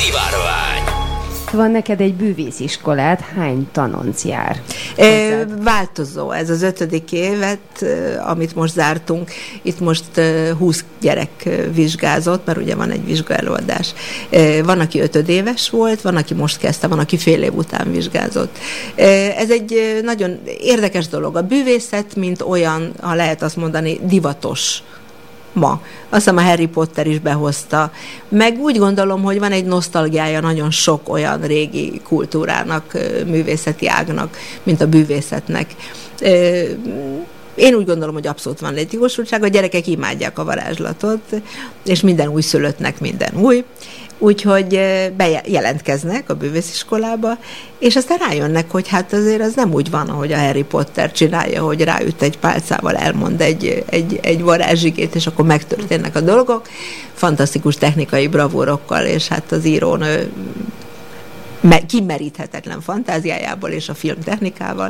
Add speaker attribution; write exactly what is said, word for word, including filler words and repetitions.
Speaker 1: Szivárvány.
Speaker 2: Van neked egy bűvésziskolát, hány tanonc jár?
Speaker 3: E, változó. Ez az ötödik évet, amit most zártunk, itt most húsz gyerek vizsgázott, mert ugye van egy vizsgaelőadás. E, van, aki ötödéves volt, van, aki most kezdte, van, aki fél év után vizsgázott. E, ez egy nagyon érdekes dolog. A bűvészet, mint olyan, ha lehet azt mondani, divatos ma. Azt hiszem, a Harry Potter is behozta. Meg úgy gondolom, hogy van egy nosztalgiája nagyon sok olyan régi kultúrának, művészeti ágnak, mint a bűvészetnek. Én úgy gondolom, hogy abszolút van létjogosultság, a gyerekek imádják a varázslatot, és minden újszülöttnek minden új. Úgyhogy bejelentkeznek a bűvésziskolába, és aztán rájönnek, hogy hát azért az nem úgy van, ahogy a Harry Potter csinálja, hogy ráüt egy pálcával, elmond egy, egy, egy varázsigét, és akkor megtörténnek a dolgok. Fantasztikus technikai bravúrokkal, és hát az írónő kimeríthetetlen fantáziájából és a filmtechnikával.